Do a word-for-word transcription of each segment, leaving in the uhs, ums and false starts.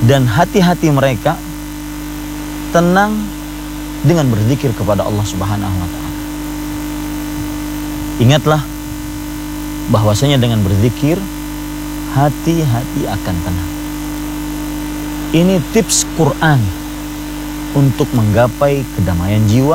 dan hati-hati mereka tenang dengan berzikir kepada Allah Subhanahu wa taala. Ingatlah bahwasanya dengan berzikir hati-hati akan tenang. Ini tips Quran untuk menggapai kedamaian jiwa,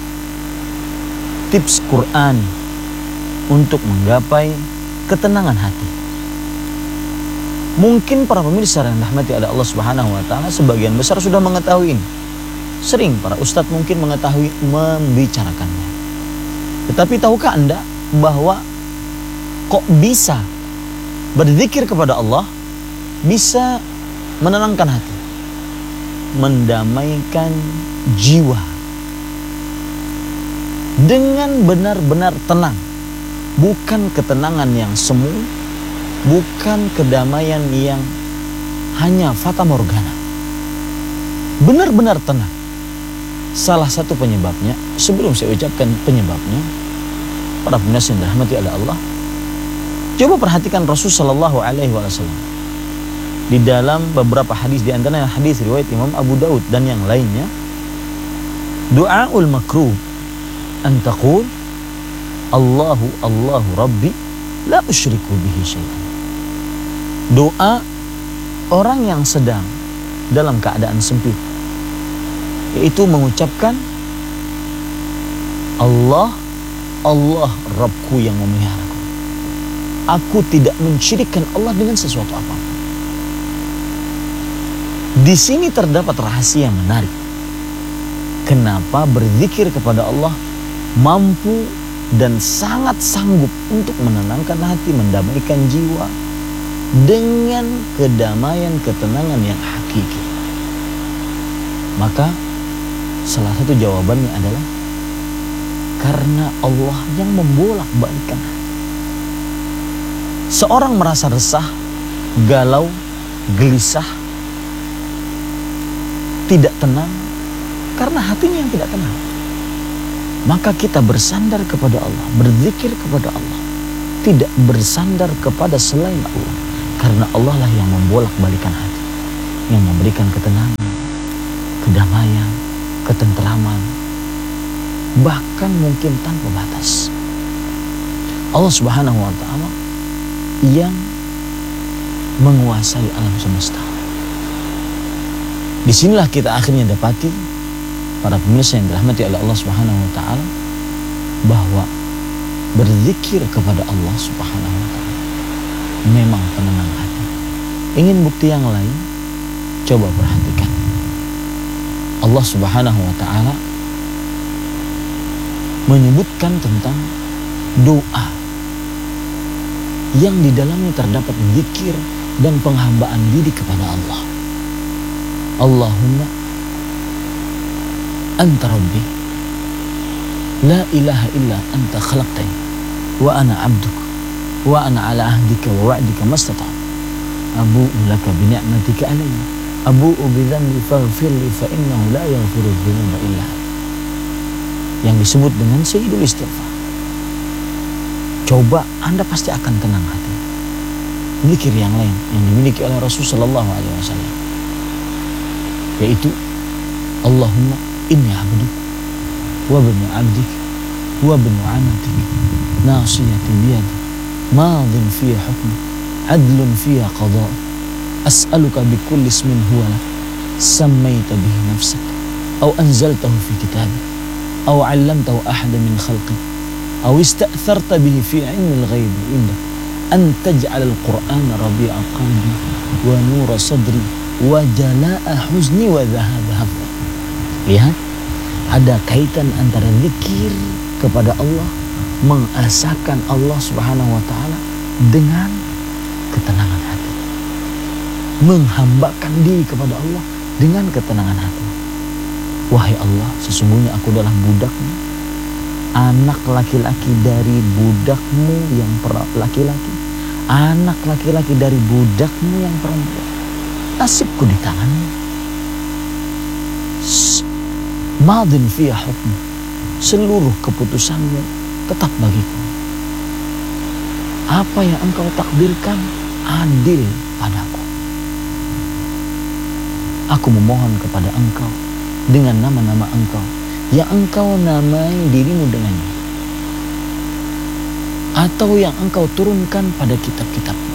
tips Quran untuk menggapai ketenangan hati. Mungkin para pemirsa yang dirahmati oleh Allah Subhanahu wa taala sebagian besar sudah mengetahui ini. Sering para ustadz mungkin mengetahui membicarakannya. Tetapi tahukah Anda bahwa kok bisa berzikir kepada Allah bisa menenangkan hati, mendamaikan jiwa dengan benar-benar tenang, bukan ketenangan yang semu, bukan kedamaian yang hanya fata morgana, benar-benar tenang. Salah satu penyebabnya, sebelum saya ucapkan penyebabnya, para pemirsa yang dirahmati oleh Allah, coba perhatikan Rasul Shallallahu Alaihi Wasallam di dalam beberapa hadis, di antaranya hadis riwayat Imam Abu Daud dan yang lainnya, du'aul makruh an taqul Allahu Allahu Rabbi la usyriku bihi syai'an. Doa orang yang sedang dalam keadaan sempit, yaitu mengucapkan Allah Allah Rabbku yang memeliharaku, aku tidak mensyirikkan Allah dengan sesuatu apapun. Di sini terdapat rahasia yang menarik. Kenapa berzikir kepada Allah mampu dan sangat sanggup untuk menenangkan hati, mendamaikan jiwa dengan kedamaian, ketenangan yang hakiki. Maka salah satu jawabannya adalah karena Allah yang membolak-balikkan hati. Seorang merasa resah, galau, gelisah, tidak tenang karena hatinya yang tidak tenang. Maka kita bersandar kepada Allah, berzikir kepada Allah, tidak bersandar kepada selain Allah, karena Allah lah yang membolak-balikan hati, yang memberikan ketenangan, kedamaian, ketenteraman, bahkan mungkin tanpa batas. Allah Subhanahu wa taala yang menguasai alam semesta. Disinilah kita akhirnya dapati, para pemirsa yang dirahmati oleh Allah Subhanahu wa taala, bahwa berzikir kepada Allah Subhanahu wa taala memang penenang hati. Ingin bukti yang lain? Coba perhatikan. Allah Subhanahu wa taala menyebutkan tentang doa yang di dalamnya terdapat zikir dan penghambaan diri kepada Allah. Allahumma anta rabbi la ilaha illa anta khalaqtani wa ana abduk wa ana ala ahdika wa wa'dika mastata'tu abu'u laka bi ni'matika alayya abu'u bi dhanbi faghfir li fa innahu la yaghfiru dhunuba illa anta, yang disebut dengan sayyidul istighfar. Coba Anda pasti akan tenang hati. Zikir yang lain yang dimiliki oleh Rasul sallallahu alaihi wasallam, yaitu Allahumma inni abduk wa bnu abdik wa bnu amatik nasiyati biyadi madhin fiha hukmuk adlun fiha qada'uk as'aluka bikulli ismin huwa lak sammaita bihi nafsak aw anzaltahu fi kitabik aw 'allamtahu ahadan min khalqik aw ista'tharta bihi fi 'ilmi al-ghaib indak an taj'al al-Qur'ana rabi'a qalbi wa nura sadri wa jalaa huzni wa dhahaba hafri. Lihat, ada kaitan antara zikir kepada Allah, mengasahkan Allah Subhanahu wa taala dengan ketenangan hati, menghambakan diri kepada Allah dengan ketenangan hati. Wahai Allah, sesungguhnya aku adalah budakmu, anak laki-laki dari budakmu yang laki-laki, anak laki-laki dari budakmu yang perempuan. Nasibku di tanganmu. Madin fiha hukmu, seluruh keputusanmu tetap bagiku. Apa yang engkau takdirkan adil padaku. Aku memohon kepada engkau dengan nama-nama engkau yang engkau namai dirimu dengannya, atau yang engkau turunkan pada kitab-kitabmu,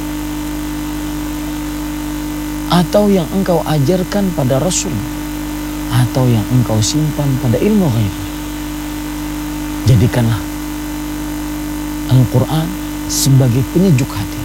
atau yang engkau ajarkan pada Rasul, atau yang engkau simpan pada ilmu ghaib. Jadikanlah Al-Quran sebagai penyejuk hati,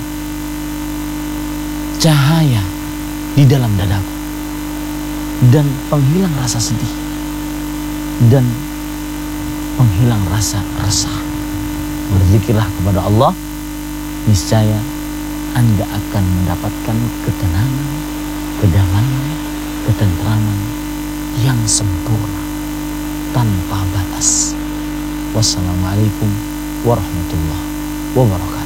cahaya di dalam dadaku, dan penghilang rasa sedih, dan penghilang rasa resah. Berzikirlah kepada Allah, niscaya Anda akan mendapatkan ketenangan, kedamaian, ketentraman yang sempurna tanpa batas. Wassalamualaikum warahmatullahi wabarakatuh.